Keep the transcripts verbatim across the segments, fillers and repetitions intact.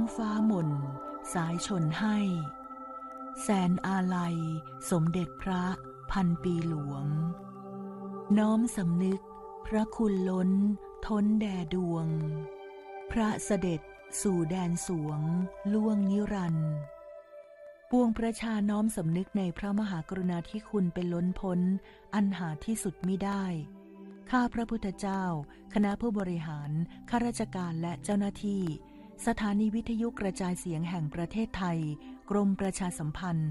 ฟ้าหม่นสายชนให้แสนอาลัยสมเด็จพระพันปีหลวงน้อมสำนึกพระคุณล้นท้นแด่ดวงพระเสด็จสู่แดนสวงล่วงนิรันดร์ปวงประชาน้อมสำนึกในพระมหากรุณาธิคุณเป็นล้นพ้นอันหาที่สุดมิได้ข้าพระพุทธเจ้าคณะผู้บริหารข้าราชการและเจ้าหน้าที่สถานีวิทยุกระจายเสียงแห่งประเทศไทยกรมประชาสัมพันธ์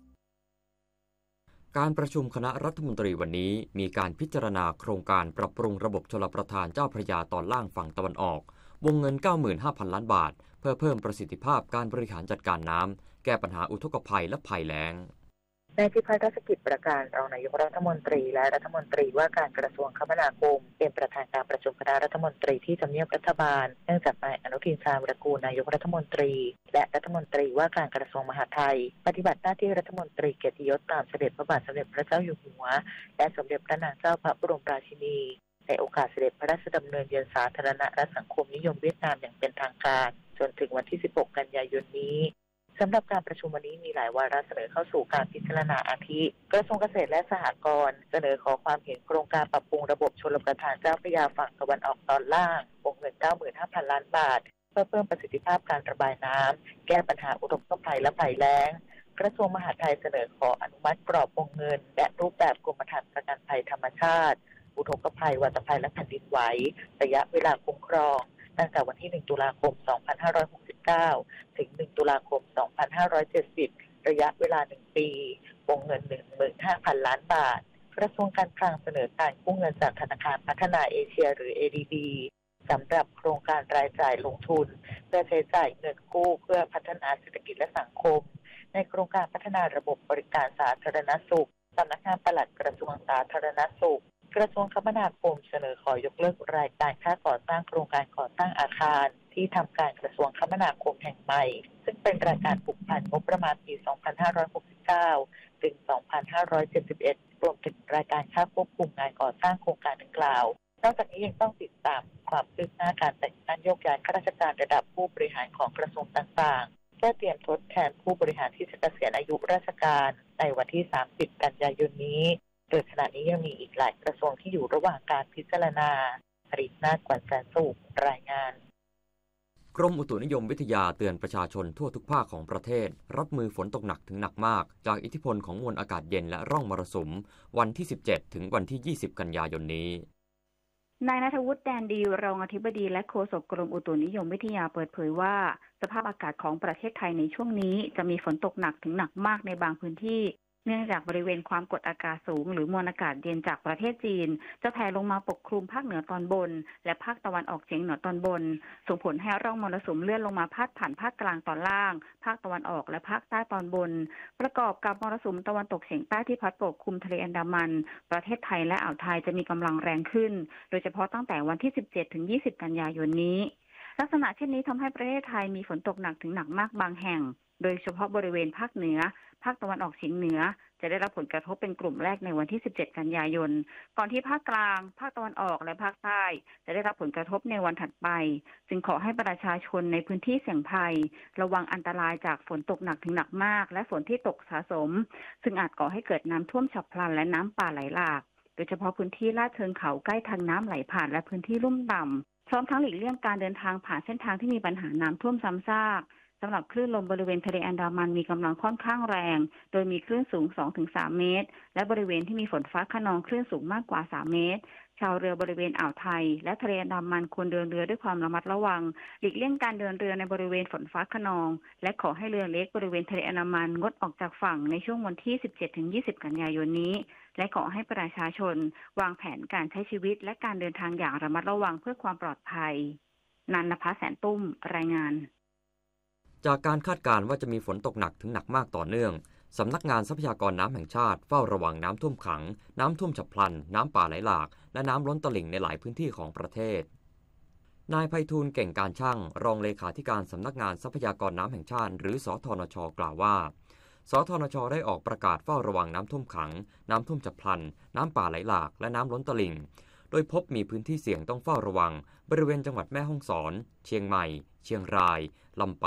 การประชุมคณะรัฐมนตรีวันนี้มีการพิจารณาโครงการปรับปรุงระบบชลประทานเจ้าพระยาตอนล่างฝั่งตะวันออกวงเงิน เก้าหมื่นห้าพัน ล้านบาทเพื่อเพิ่มประสิทธิภาพการบริหารจัดการน้ำแก้ปัญหาอุทกภัยและภัยแล้งนายพิพัฒน์รัชกิจประการรองนายกรัฐมนตรีและรัฐมนตรีว่าการกระทรวงคมนาคมเป็นประธานการประชุมคณะรัฐมนตรีที่ทำเนียบรัฐบาลเนื่องจากนายอนุทินชาญวิรากูลนายกรัฐมนตรีและรัฐมนตรีว่าการกระทรวงมหาดไทยปฏิบัติหน้าที่รัฐมนตรีเกียรติยศตามเสด็จพระบาทสมเด็จพระเจ้าอยู่หัวและสมเด็จพระนางเจ้าพระบรมราชินีในโอกาสเสด็จพระราชดำเนินเยือนสาธารณรัฐสังคมนิยมเวียดนามอย่างเป็นทางการจนถึงวันที่สิบหกกันยายนนี้สำหรับการประชุมวันนี้มีหลายวาระเสนอเข้าสู่การพิจารณาอาทิกระทรวงเกษตรและสหกรณ์เสนอขอความเห็นโครงการปรับปรุงระบบชลประทานเจ้าพระยาฝั่งตะวันออกตอนล่างวงเงิน เก้าหมื่นห้าพัน ล้านบาทเพื่อเพิ่มประสิทธิภาพการระบายน้ำแก้ปัญหาอุทกภัยและภัยแล้งกระทรวงมหาดไทยเสนอขออนุมัติกรอบวงเงินและรูปแบบกรมธรรม์ประกันภัยธรรมชาติอุทกภัยวัฏภัยและแผ่นดินไหวระยะเวลาคุ้มครองตั้งแต่วันที่หนึ่งตุลาคมสองพันห้าร้อยหกสิบเก้าถึงหนึ่งตุลาคมสองพันห้าร้อยเจ็ดสิบระยะเวลาหนึ่งปีวงเงิน หนึ่งหมื่นห้าพัน ล้านบาทกระทรวงการคลังเสนอการกู้เงินจากธนาคารพัฒนาเอเชียหรือ เอ ดี บี สำหรับโครงการรายจ่ายลงทุนเพื่อใช้จ่ายเงินกู้เพื่อพัฒนาเศรษฐกิจและสังคมในโครงการพัฒนาระบบบริการสาธารณสุขสำนักงานปลัดกระทรวงสาธารณสุขกระทรวงคมนาคมเสนอขอยกเลิกรายการค่าก่อสร้างโครงการก่อสร้างอาคารที่ทำการกระทรวงคมนาคมแห่งใหม่ซึ่งเป็นรายการผูกพันงบประมาณปี สองพันห้าร้อยหกสิบเก้า ถึง สองพันห้าร้อยเจ็ดสิบเอ็ด รวมถึงรายการค่าควบคุมงานก่อสร้างโครงการดังกล่าวนอกจากนี้ยังต้องติดตามความคืบหน้าการแต่งตั้งโยกย้ายข้าราชการระดับผู้บริหารของกระทรวงต่างๆเพื่อเตรียมทดแทนผู้บริหารที่จะเกษียณอายุราชการในวันที่สามสิบกันยายนนี้โดยขณะนี้ยังมีอีกหลายกระทรวงที่อยู่ระหว่างการพิจารณาปรินาถ กวนแสนสุขรายงานกรมอุตุนิยมวิทยาเตือนประชาชนทั่วทุกภาคของประเทศรับมือฝนตกหนักถึงหนักมากจากอิทธิพลของมวลอากาศเย็นและร่องมรสุมวันที่สิบเจ็ดถึงวันที่ยี่สิบกันยายนนี้นายณัฐวุฒิแดนดีรองอธิบดีและโฆษกกรมอุตุนิยมวิทยาเปิดเผยว่าสภาพอากาศของประเทศไทยในช่วงนี้จะมีฝนตกหนักถึงหนักมากในบางพื้นที่เนื่องจากบริเวณความกดอากาศสูงหรือมวลอากาศเย็นจากประเทศจีนจะแผ่ลงมาปกคลุมภาคเหนือตอนบนและภาคตะวันออกเฉียงเหนือตอนบนส่งผลให้ร่องมรสุมเลื่อนลงมาพาดผ่านภาคกลางตอนล่างภาคตะวันออกและภาคใต้ตอนบนประกอบกับมรสุมตะวันตกเฉียงใต้ที่พัดปกคลุมทะเลอันดามันประเทศไทยและอ่าวไทยจะมีกำลังแรงขึ้นโดยเฉพาะตั้งแต่วันที่สิบเจ็ดถึงยี่สิบกันยายนนี้ลักษณะเช่นนี้ทำให้ประเทศไทยมีฝนตกหนักถึงหนักมากบางแห่งโดยเฉพาะบริเวณภาคเหนือภาคตะวันออกเฉียงเหนือจะได้รับผลกระทบเป็นกลุ่มแรกในวันที่สิบเจ็ดกันยายนก่อนที่ภาคกลางภาคตะวันออกและภาคใต้จะได้รับผลกระทบในวันถัดไปจึงขอให้ประชาชนในพื้นที่เสี่ยงภัยระวังอันตรายจากฝนตกหนักถึงหนักมากและฝนที่ตกสะสมซึ่งอาจก่อให้เกิดน้ำท่วมฉับพลันและน้ำป่าไหลหลากโดยเฉพาะพื้นที่ลาดเชิงเขาใกล้ทางน้ำไหลผ่านและพื้นที่ลุ่มต่ำพร้อมทั้งหลีกเลี่ยงการเดินทางผ่านเส้นทางที่มีปัญหาน้ำท่วมซ้ำซากสำหรับคลื่นลมบริเวณทะเลอันดามันมีกำลังค่อนข้างแรงโดยมีคลื่นสูง สองถึงสาม เมตรและบริเวณที่มีฝนฟ้าคะนองคลื่นสูงมากกว่าสามเมตรชาวเรือบริเวณอ่าวไทยและทะเลอันดามันควรเดินเรือด้วยความระมัดระวังหลีกเลี่ยงการเดินเรือในบริเวณฝนฟ้าคะนองและขอให้เรือเล็กบริเวณทะเลอันดามันงดออกจากฝั่งในช่วงวันที่สิบเจ็ดถึงยี่สิบกันยายนนี้และขอให้ประชาชนวางแผนการใช้ชีวิตและการเดินทางอย่างระมัดระวังเพื่อความปลอดภัยนันนภาแสนตุ้มรายงานจากการคาดการณ์ว่าจะมีฝนตกหนักถึงหนักมากต่อเนื่องสำนักงานทรัพยากรน้ำแห่งชาติเฝ้าระวังน้ำท่วมขังน้ำท่วมฉับพลันน้ำป่าไหลหลากและน้ำล้นตลิ่งในหลายพื้นที่ของประเทศนายไพฑูรย์เก่งการช่างรองเลขาธิการสำนักงานทรัพยากรน้ำแห่งชาติหรือสธนช.กล่าวว่าสธนช.ได้ออกประกาศเฝ้าระวังน้ำท่วมขังน้ำท่วมฉับพลันน้ำป่าไหลหลากและน้ำล้นตลิ่งโดยพบมีพื้นที่เสี่ยงต้องเฝ้าระวังบริเวณจังหวัดแม่ฮ่องสอนเชียงใหม่เชียงรายลำป